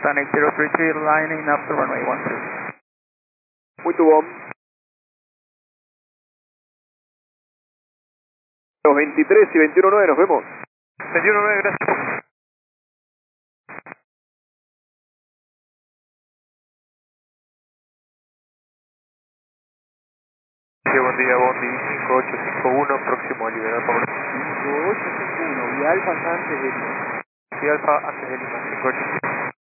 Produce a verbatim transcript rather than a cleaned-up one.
Sun eight zero three three, lining up the runway one two. Muito bom. Los veintitrés y veintiuno nueve, nos vemos. veintiuno nueve, gracias. Sí, buen día, Bondi cinco ocho cinco uno, próximo a liberar por cinco ocho cinco uno, y Alfa antes de Lima. Sí, Alfa antes de Lima, cinco ocho cinco uno.